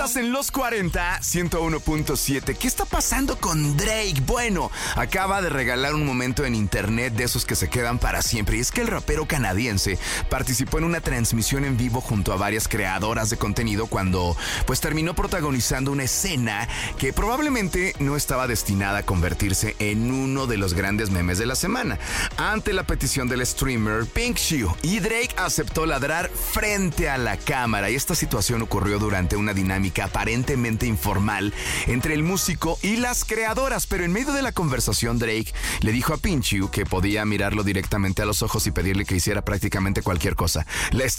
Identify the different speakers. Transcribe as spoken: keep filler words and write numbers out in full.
Speaker 1: Estás en Los cuarenta, ciento uno punto siete. ¿Qué está pasando con Drake? Bueno, acaba de regalar un momento en internet de esos que se quedan para siempre. Y es que el rapero canadiense participó en una transmisión en vivo junto a varias creadoras de contenido cuando pues terminó protagonizando una escena que probablemente no estaba destinada a convertirse en uno de los grandes memes de la semana. Ante la petición del streamer Pink Shoe, y Drake aceptó ladrar frente a la cámara. Y esta situación ocurrió durante una dinámica aparentemente informal entre el músico y las creadoras, pero en medio de la conversación Drake le dijo a Pink Shoe que podía mirarlo directamente a los ojos y pedirle que hiciera prácticamente cualquier cosa. La